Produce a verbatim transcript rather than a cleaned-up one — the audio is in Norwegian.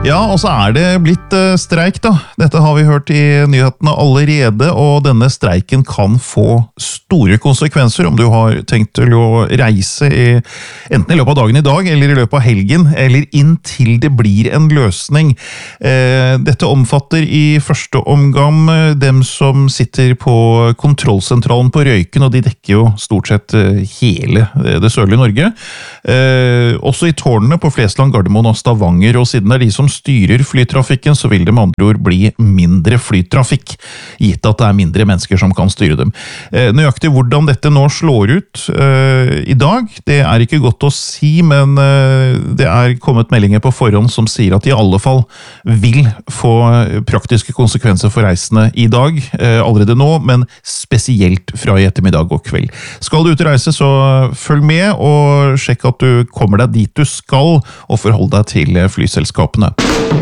Ja, og så er det blitt eh, streik da. Dette har vi hørt i nyhetene allerede, og denne streiken kan få store konsekvenser om du har tenkt til å reise i, enten i løpet av dagen i dag, eller i løpet av helgen, eller inntil det blir en løsning. Eh, dette omfatter i første omgang eh, dem som sitter på kontrollsentralen på Røyken, og de dekker jo stort sett eh, hele eh, det sørlige Norge. Eh, også i tårnene på Flesland, Gardermoen og Stavanger, og siden det er de som styrer flytrafikken, så vil det med andre ord bli mindre flytrafikk, gitt at det er mindre mennesker som kan styre dem. Nøyaktig hvordan dette nå slår ut uh, i dag, det er ikke godt å si, men uh, det er kommet meldinger på forhånd som sier at de i alle fall vil få praktiske konsekvenser for reisende i dag, uh, allerede nå, men spesielt fra i ettermiddag og kveld. Skal du ut og reise, så følg med og sjekk at du kommer deg dit du skal, og forhold deg til flyselskapene.